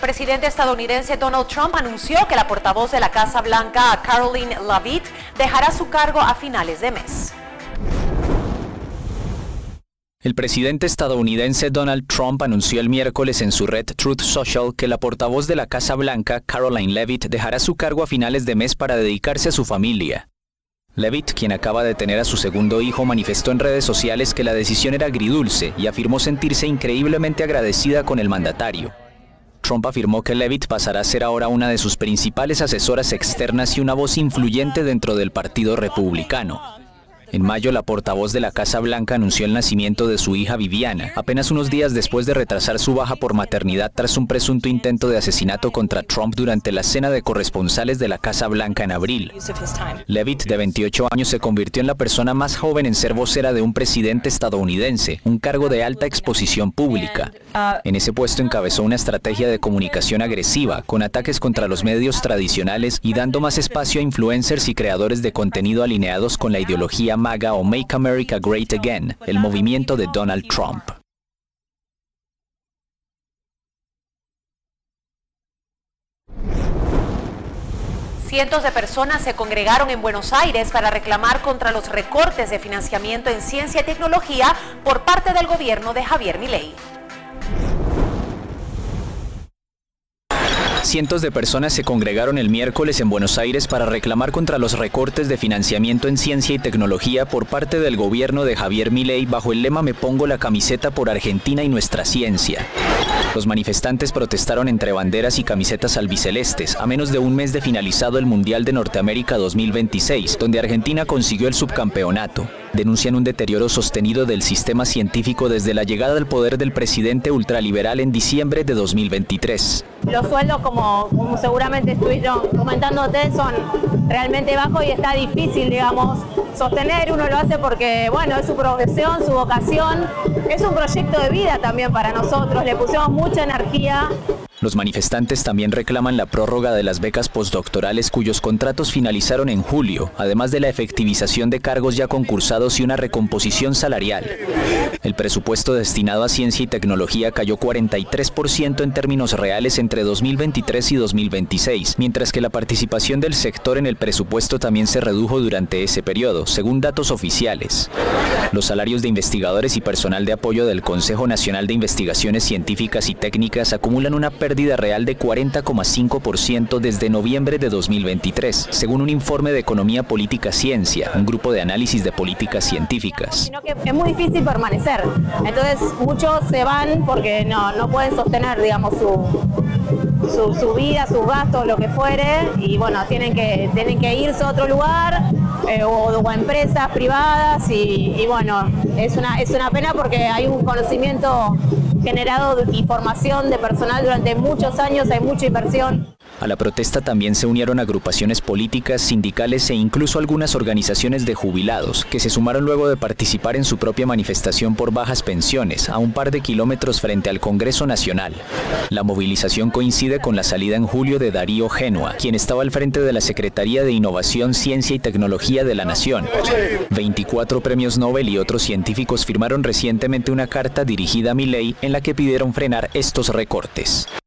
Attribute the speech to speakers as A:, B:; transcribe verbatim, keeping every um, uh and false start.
A: presidente estadounidense Donald Trump anunció que la portavoz de la Casa Blanca, Karoline Leavitt, dejará su cargo a finales de mes.
B: El presidente estadounidense Donald Trump anunció el miércoles en su red Truth Social que la portavoz de la Casa Blanca, Karoline Leavitt, dejará su cargo a finales de mes para dedicarse a su familia. Leavitt, quien acaba de tener a su segundo hijo, manifestó en redes sociales que la decisión era agridulce y afirmó sentirse increíblemente agradecida con el mandatario. Trump afirmó que Leavitt pasará a ser ahora una de sus principales asesoras externas y una voz influyente dentro del Partido Republicano. En mayo, la portavoz de la Casa Blanca anunció el nacimiento de su hija Viviana, apenas unos días después de retrasar su baja por maternidad tras un presunto intento de asesinato contra Trump durante la cena de corresponsales de la Casa Blanca en abril. Leavitt, de veintiocho años, se convirtió en la persona más joven en ser vocera de un presidente estadounidense, un cargo de alta exposición pública. En ese puesto encabezó una estrategia de comunicación agresiva, con ataques contra los medios tradicionales y dando más espacio a influencers y creadores de contenido alineados con la ideología MAGA o Make America Great Again, el movimiento de Donald Trump.
A: Cientos de personas se congregaron en Buenos Aires para reclamar contra los recortes de financiamiento en ciencia y tecnología por parte del gobierno de Javier Milei.
B: Cientos de personas se congregaron el miércoles en Buenos Aires para reclamar contra los recortes de financiamiento en ciencia y tecnología por parte del gobierno de Javier Milei bajo el lema "Me pongo la camiseta por Argentina y nuestra ciencia". Los manifestantes protestaron entre banderas y camisetas albicelestes a menos de un mes de finalizado el Mundial de Norteamérica dos mil veintiséis, donde Argentina consiguió el subcampeonato. Denuncian un deterioro sostenido del sistema científico desde la llegada al poder del presidente ultraliberal en diciembre de dos mil veintitrés.
C: Los sueldos, como, como seguramente estuvieron comentándote, son realmente bajos y está difícil, digamos, sostener. Uno lo hace porque, bueno, es su profesión, su vocación, es un proyecto de vida también para nosotros, le pusimos mucha energía.
B: Los manifestantes también reclaman la prórroga de las becas postdoctorales cuyos contratos finalizaron en julio, además de la efectivización de cargos ya concursados y una recomposición salarial. El presupuesto destinado a ciencia y tecnología cayó cuarenta y tres por ciento en términos reales entre dos mil veintitrés y dos mil veintiséis, mientras que la participación del sector en el presupuesto también se redujo durante ese periodo, según datos oficiales. Los salarios de investigadores y personal de apoyo del Consejo Nacional de Investigaciones Científicas y Técnicas acumulan una pérdida real de cuarenta coma cinco por ciento desde noviembre de dos mil veintitrés, según un informe de Economía Política Ciencia, un grupo de análisis de políticas científicas.
C: Sino que es muy difícil permanecer, entonces muchos se van porque no, no pueden sostener, digamos, su, su, su vida, sus gastos, lo que fuere, y bueno, tienen que, tienen que irse a otro lugar eh, o, o a empresas privadas y, y bueno, es una, es una pena porque hay un conocimiento generado y formación de personal durante muchos años, hay mucha inversión.
B: A la protesta también se unieron agrupaciones políticas, sindicales e incluso algunas organizaciones de jubilados, que se sumaron luego de participar en su propia manifestación por bajas pensiones, a un par de kilómetros frente al Congreso Nacional. La movilización coincide con la salida en julio de Darío Génoa, quien estaba al frente de la Secretaría de Innovación, Ciencia y Tecnología de la Nación. veinticuatro premios Nobel y otros científicos firmaron recientemente una carta dirigida a Milei en la que pidieron frenar estos recortes.